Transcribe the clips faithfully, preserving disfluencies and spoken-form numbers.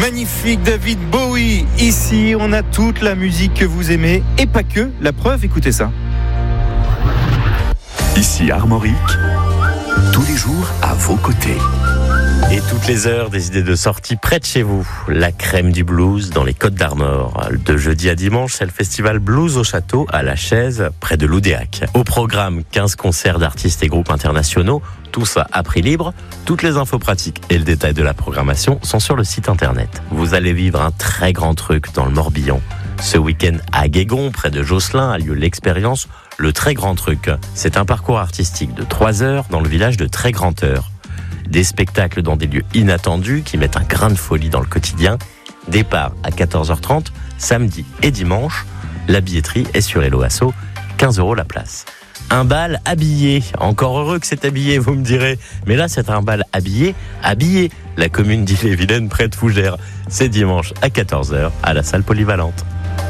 Magnifique David Bowie. Ici, on a toute la musique que vous aimez et pas que. La preuve, écoutez ça. Ici Armorique, tous les jours à vos côtés. Et toutes les heures, des idées de sortie près de chez vous. La crème du blues dans les Côtes d'Armor. De jeudi à dimanche, c'est le festival Blues au Château à La Chaise, près de Loudéac. Au programme, quinze concerts d'artistes et groupes internationaux. Tout ça à prix libre. Toutes les infos pratiques et le détail de la programmation sont sur le site internet. Vous allez vivre un très grand truc dans le Morbihan. Ce week-end à Guégon, près de Josselin, a lieu l'expérience Le Très Grand Truc. C'est un parcours artistique de trois heures dans le village de Très Grand Heure. Des spectacles dans des lieux inattendus qui mettent un grain de folie dans le quotidien. Départ à quatorze heures trente, samedi et dimanche. La billetterie est sur Hello Asso, quinze euros la place. Un bal habillé. Encore heureux que c'est habillé, vous me direz. Mais là, c'est un bal habillé, habillé. La commune d'Ille-et-Vilaine, près de Fougères. C'est dimanche à quatorze heures à la salle polyvalente.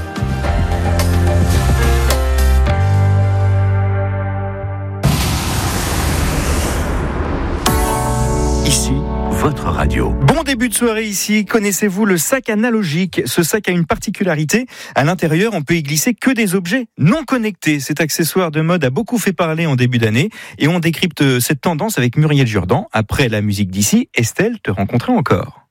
Ici, votre radio. Bon début de soirée ici. Connaissez-vous le sac analogique ? Ce sac a une particularité. À l'intérieur, on peut y glisser que des objets non connectés. Cet accessoire de mode a beaucoup fait parler en début d'année. Et on décrypte cette tendance avec Muriel Jourdan. Après la musique d'ici, Estelle te rencontrait encore.